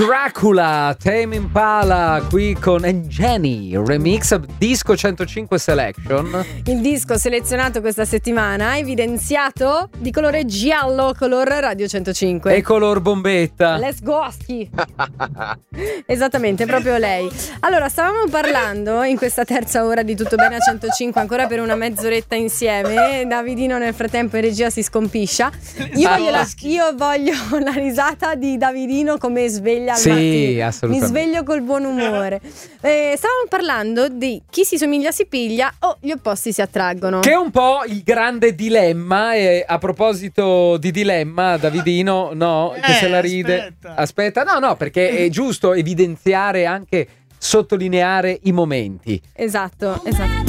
Dracula, Tame Impala qui con Engeni, remix Disco 105 Selection. Il disco selezionato questa settimana, evidenziato di colore giallo, color Radio 105 e color bombetta. Let's go Aschi. Esattamente, proprio lei. Allora, stavamo parlando in questa terza ora di Tutto Bene a 105 ancora per una mezz'oretta insieme. Davidino nel frattempo in regia si scompiscia. Io voglio la risata di Davidino come sveglia al mattino. Sì, assolutamente. Mi sveglio col buon umore. Stavamo parlando di chi si somiglia si piglia o gli opposti si attraggono. Che è un po' il grande dilemma. E a proposito di dilemma, Davidino, no, che se la ride. Aspetta, no, perché è giusto evidenziare anche, sottolineare i momenti. Esatto.